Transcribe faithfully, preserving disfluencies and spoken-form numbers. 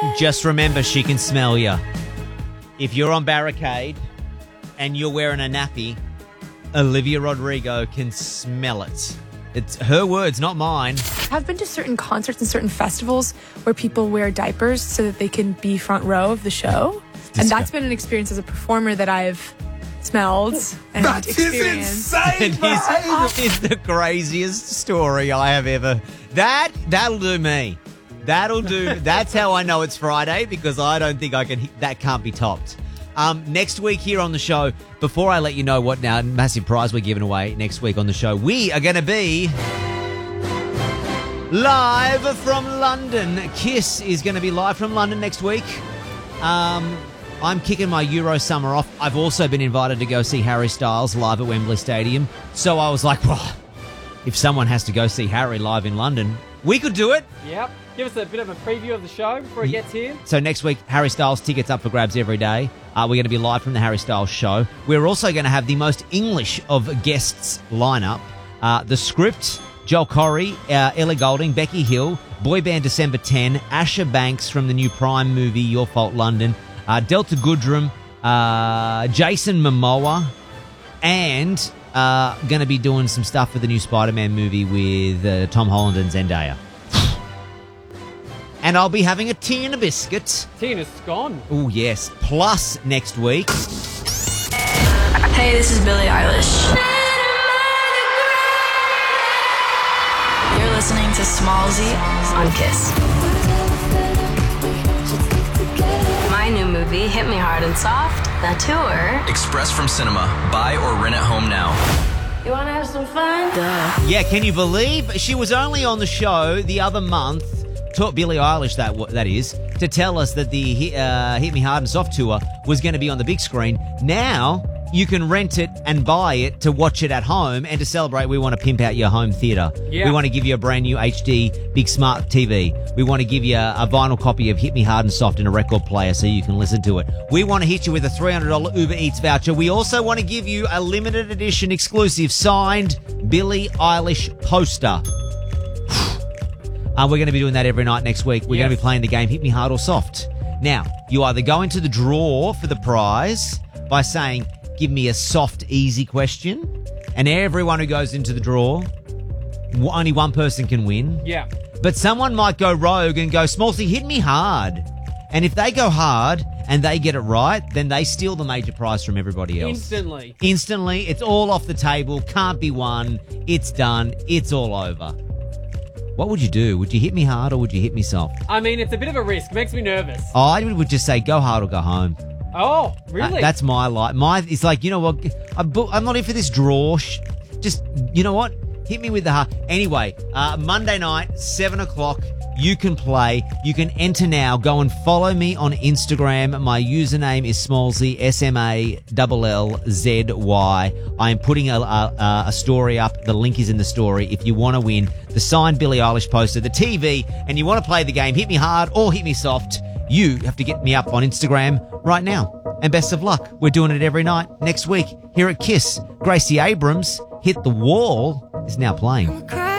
Just remember, she can smell you. If you're on barricade and you're wearing a nappy, Olivia Rodrigo can smell it. It's her words, not mine. I've been to certain concerts and certain festivals where people wear diapers so that they can be front row of the show. And that's been an experience as a performer that I've smelled and That is experienced. insane, It man. is, is the craziest story I have ever. That that'll do me. That'll do. That's how I know it's Friday, because I don't think I can. That can't be topped. Um, next week here on the show, before I let you know what now massive prize we're giving away next week on the show, we are going to be live from London. Kiss is going to be live from London next week. Um, I'm kicking my Euro summer off. I've also been invited to go see Harry Styles live at Wembley Stadium. So I was like, well, if someone has to go see Harry live in London, we could do it. Yep. Give us a bit of a preview of the show before he gets here. So next week, Harry Styles tickets up for grabs every day. Uh, we're going to be live from the Harry Styles show. We're also going to have the most English of guests lineup. Uh, the Script, Joel Corey, uh, Ellie Goulding, Becky Hill, boy band December tenth, Asher Banks from the new Prime movie Your Fault London, uh, Delta Goodrum, uh, Jason Momoa, and uh, going to be doing some stuff for the new Spider-Man movie with uh, Tom Holland and Zendaya. And I'll be having a tea and a biscuit. Tea and a scone. Oh, yes. Plus, next week... Hey, this is Billie Eilish. You're listening to Smallzy on Kiss. My new movie, Hit Me Hard and Soft, the tour. Express from cinema. Buy or rent at home now. You want to have some fun? Duh. Yeah, can you believe she was only on the show the other month, to Billie Eilish that that is, to tell us that the uh, Hit Me Hard and Soft tour was going to be on the big screen. Now you can rent it and buy it to watch it at home, and to celebrate, we want to pimp out your home theatre. Yeah. We want to give you a brand new H D big smart T V. We want to give you a, a vinyl copy of Hit Me Hard and Soft in a record player so you can listen to it. We want to hit you with a three hundred dollars Uber Eats voucher. We also want to give you a limited edition exclusive signed Billie Eilish poster. Uh, we're going to be doing that every night next week. We're Yes. going to be playing the game Hit Me Hard or Soft. Now, you either go into the draw for the prize by saying, give me a soft, easy question, and everyone who goes into the draw, w- only one person can win. Yeah. But someone might go rogue and go, Smallsy, hit me hard. And if they go hard and they get it right, then they steal the major prize from everybody else. Instantly. Instantly. It's all off the table. Can't be won. It's done. It's all over. What would you do? Would you hit me hard or would you hit me soft? I mean, it's a bit of a risk. Makes me nervous. I would just say go hard or go home. Oh, really? Uh, that's my life. My It's like, you know what? I'm, bu- I'm not in for this draw. Sh- Just, you know what? Hit me with the heart. Anyway, uh, Monday night, seven o'clock, you can play. You can enter now. Go and follow me on Instagram. My username is Smallzy, S M A L L Z Y. I am putting a, a, a story up. The link is in the story. If you want to win the signed Billie Eilish poster, the T V, and you want to play the game Hit Me Hard or Hit Me Soft, you have to get me up on Instagram right now. And best of luck. We're doing it every night next week here at Kiss. Gracie Abrams, Hit the Wall, is now playing.